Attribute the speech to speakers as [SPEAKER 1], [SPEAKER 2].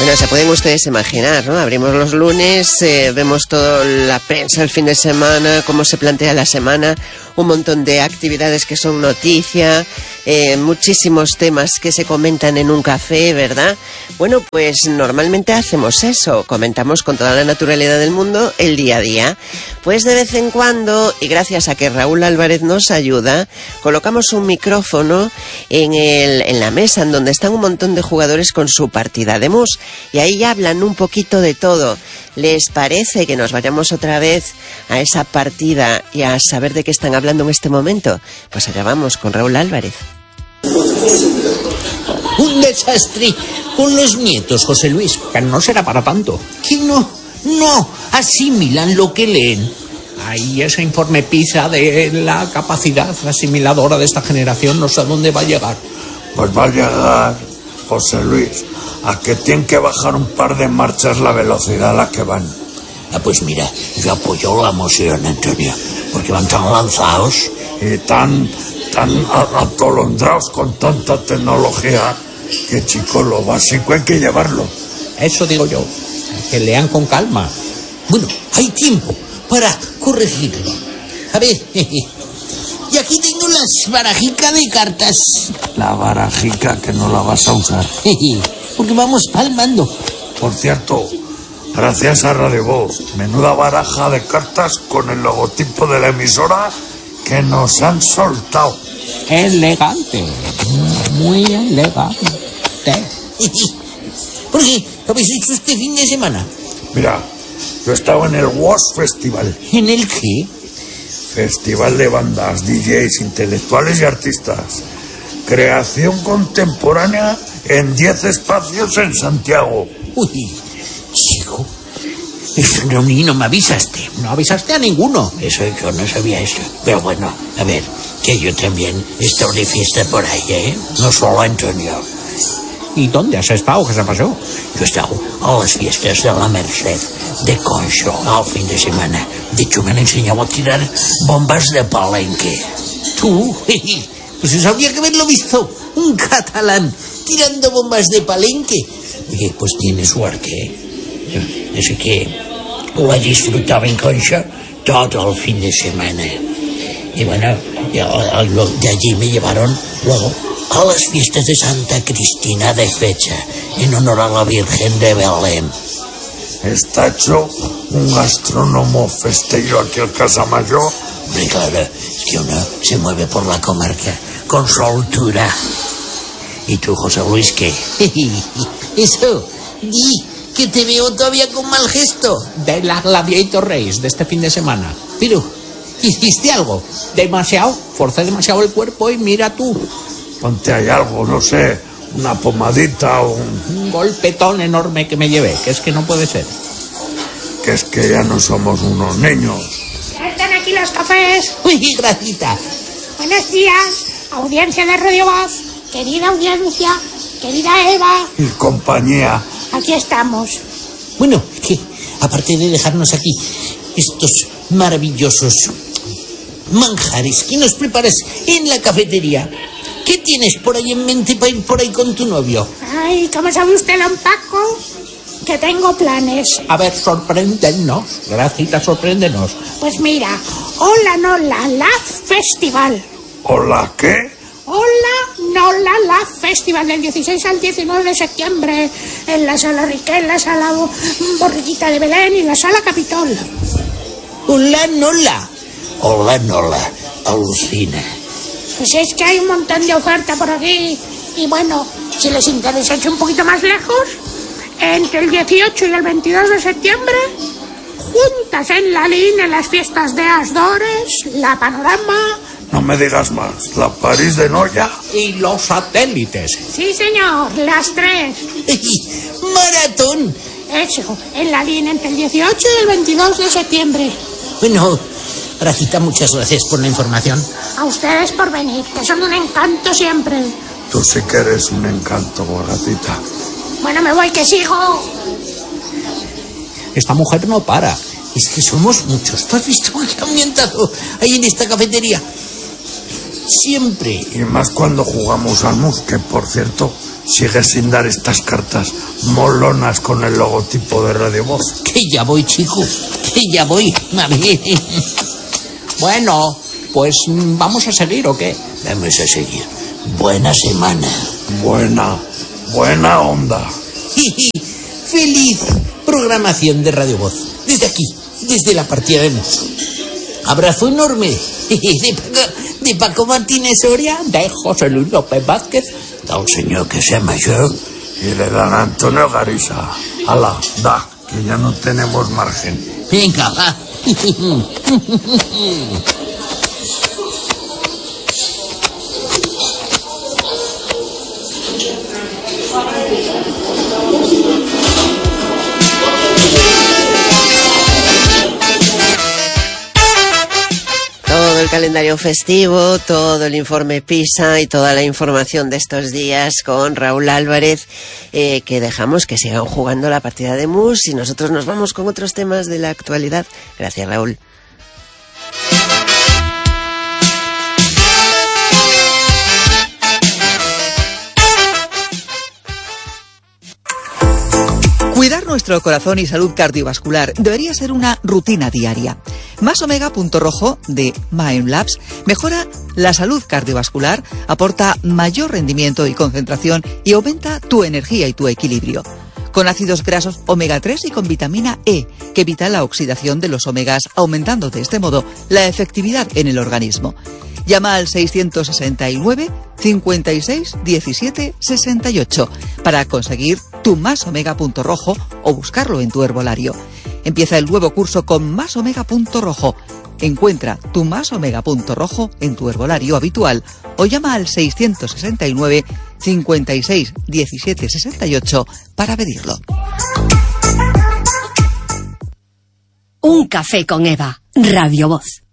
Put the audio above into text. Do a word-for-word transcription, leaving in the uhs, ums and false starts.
[SPEAKER 1] Bueno, se pueden ustedes imaginar, ¿no? Abrimos los lunes, eh, vemos toda la prensa el fin de semana, cómo se plantea la semana, un montón de actividades que son noticia, eh, muchísimos temas que se comentan en un café, ¿verdad? Bueno, pues normalmente hacemos eso, comentamos con toda la naturalidad del mundo el día a día. Pues de vez en cuando, y gracias a que Raúl Álvarez nos ayuda, colocamos un micrófono en, el, en la mesa en donde están un montón de jugadores con su partida de mus. Y ahí ya hablan un poquito de todo. ¿Les parece que nos vayamos otra vez a esa partida y a saber de qué están hablando en este momento? Pues allá vamos con Raúl Álvarez.
[SPEAKER 2] Un desastre con los nietos, José Luis.
[SPEAKER 3] Que no será para tanto.
[SPEAKER 2] Que no, no asimilan lo que leen.
[SPEAKER 3] Ahí ese informe PISA de la capacidad asimiladora de esta generación no sé a dónde va a llegar.
[SPEAKER 4] Pues va a llegar, José Luis, a que tienen que bajar un par de marchas la velocidad a la que van.
[SPEAKER 2] Ah, pues mira, yo apoyo la moción, Antonio, porque van tan lanzados
[SPEAKER 4] y tan, tan atolondrados con tanta tecnología que, chico, lo básico hay que llevarlo.
[SPEAKER 3] Eso digo yo, que lean con calma.
[SPEAKER 2] Bueno, hay tiempo para corregirlo. A ver, y aquí tengo las barajicas de cartas.
[SPEAKER 4] La barajica que no la vas a usar.
[SPEAKER 2] Porque vamos palmando.
[SPEAKER 4] Por cierto, gracias a Radio Voz, menuda baraja de cartas con el logotipo de la emisora que nos han soltado.
[SPEAKER 3] Elegante, muy elegante.
[SPEAKER 2] ¿Por qué? ¿Lo habéis hecho este fin de semana?
[SPEAKER 4] Mira, yo estaba en el W O S Festival.
[SPEAKER 2] ¿En el qué?
[SPEAKER 4] Festival de bandas, D Js, intelectuales y artistas. Creación contemporánea en diez espacios en Santiago.
[SPEAKER 2] Uy, chico, eso no, ni no me avisaste.
[SPEAKER 3] No avisaste a ninguno.
[SPEAKER 2] Eso yo no sabía eso. Pero bueno, a ver, que yo también he estado de fiesta por ahí, ¿eh? No solo Antonio.
[SPEAKER 3] ¿Y dónde has estado? ¿Qué se pasó?
[SPEAKER 2] Yo he estado a las fiestas de la Merced, de Concho, al fin de semana. De hecho, me han enseñado a tirar bombas de palenque. ¿Tú? Pues eso habría que haberlo visto. Un catalán tirando bombas de palenque. Oye, pues tiene suerte, ¿eh? Así que lo he disfrutado en Concho todo el fin de semana. Y bueno, de allí me llevaron luego a las fiestas de Santa Cristina de Fecha, en honor a la Virgen de Belén.
[SPEAKER 4] Está hecho un gastrónomo festejo aquí al Casamayor.
[SPEAKER 2] Hombre, claro, es que uno se mueve por la comarca con soltura. ¿Y tú, José Luis, qué? Eso, y que te veo todavía con mal gesto.
[SPEAKER 3] De la Gladiator Race de este fin de semana.
[SPEAKER 2] Pero, ¿hiciste algo?
[SPEAKER 3] Demasiado, forcé demasiado el cuerpo y mira tú.
[SPEAKER 4] Ponte ahí algo, no sé, una pomadita o un...
[SPEAKER 3] un golpetón enorme que me llevé, que es que no puede ser.
[SPEAKER 4] Que es que ya no somos unos niños.
[SPEAKER 5] Ya están aquí los cafés.
[SPEAKER 2] Uy, Gracita.
[SPEAKER 5] Buenos días, audiencia de Radio Voz, querida audiencia, querida Eva.
[SPEAKER 4] Y compañía.
[SPEAKER 5] Aquí estamos.
[SPEAKER 2] Bueno, que aparte de dejarnos aquí estos maravillosos manjares que nos preparas en la cafetería, ¿qué tienes por ahí en mente para ir por ahí con tu novio?
[SPEAKER 5] Ay, ¿cómo sabe usted, don Paco? Que tengo planes.
[SPEAKER 3] A ver, sorpréndenos. Gracita, sorpréndenos.
[SPEAKER 5] Pues mira, Hola Nola La Festival.
[SPEAKER 4] ¿Hola qué?
[SPEAKER 5] Hola Nola La Festival, del dieciséis al diecinueve de septiembre, en la Sala Riquel, la Sala Borriquita de Belén y la Sala Capitol.
[SPEAKER 2] Hola Nola. Hola Nola, alucina.
[SPEAKER 5] Pues es que hay un montón de oferta por aquí. Y bueno, si les interesa ir un poquito más lejos, entre el dieciocho y el veintidós de septiembre, juntas en la línea en las fiestas de Asdores, la Panorama...
[SPEAKER 4] No me digas más, la París de Noya.
[SPEAKER 3] Y los satélites.
[SPEAKER 5] Sí, señor, las tres.
[SPEAKER 2] ¡Maratón!
[SPEAKER 5] Eso, en la línea entre el dieciocho y el veintidós de septiembre.
[SPEAKER 2] Bueno, Gracita, muchas gracias por la información.
[SPEAKER 5] A ustedes por venir, que son un encanto siempre.
[SPEAKER 4] Tú sí que eres un encanto, Gracita.
[SPEAKER 5] Bueno, me voy, que sigo.
[SPEAKER 3] Esta mujer no para.
[SPEAKER 2] Es que somos muchos. ¿Tú has visto qué ambientado ahí en esta cafetería? Siempre.
[SPEAKER 4] Y más cuando jugamos al mus, que por cierto, sigue sin dar estas cartas molonas con el logotipo de Radio Voz.
[SPEAKER 2] Que ya voy, chico, que ya voy. A ver.
[SPEAKER 3] Bueno, pues ¿vamos a seguir o qué?
[SPEAKER 2] Vamos a seguir. Buena semana.
[SPEAKER 4] Buena, buena onda.
[SPEAKER 2] Feliz programación de Radio Voz. Desde aquí, desde la partida de mus. Abrazo enorme de Paco, de Paco Martínez Soria, de José Luis López Vázquez, del señor que se llama yo.
[SPEAKER 4] Y de Dan Antonio Garisa. Ala, da, que ya no tenemos margen.
[SPEAKER 2] Venga, va.
[SPEAKER 1] Todo el calendario festivo, todo el informe PISA y toda la información de estos días con Raúl Álvarez, eh, que dejamos que sigan jugando la partida de mus y nosotros nos vamos con otros temas de la actualidad. Gracias, Raúl.
[SPEAKER 6] Cuidar nuestro corazón y salud cardiovascular debería ser una rutina diaria. Más Omega Punto Rojo de Mindlabs mejora la salud cardiovascular, aporta mayor rendimiento y concentración y aumenta tu energía y tu equilibrio. Con ácidos grasos omega tres y con vitamina E, que evita la oxidación de los omegas, aumentando de este modo la efectividad en el organismo. Llama al seiscientos sesenta y nueve, cincuenta y seis, diecisiete, sesenta y ocho para conseguir tu Más Omega Punto Rojo o buscarlo en tu herbolario. Empieza el nuevo curso con Más Omega Punto Rojo. Encuentra tu Más Omega Punto Rojo en tu herbolario habitual o llama al seiscientos sesenta y nueve, cincuenta y seis, diecisiete, sesenta y ocho para pedirlo.
[SPEAKER 7] Un café con Eva, Radio Voz.